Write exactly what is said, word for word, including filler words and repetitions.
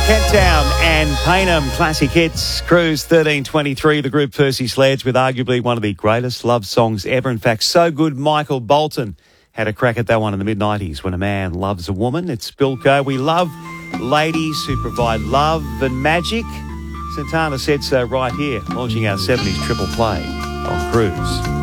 Kent Town and Paynham Classic Hits. Cruise thirteen twenty-three, the group Percy Sledge with arguably one of the greatest love songs ever. In fact, so good Michael Bolton had a crack at that one in the mid nineties. When a man loves a woman, it's Bilko. We love ladies who provide love and magic. Santana said so right here, launching our seventies triple play on Cruise.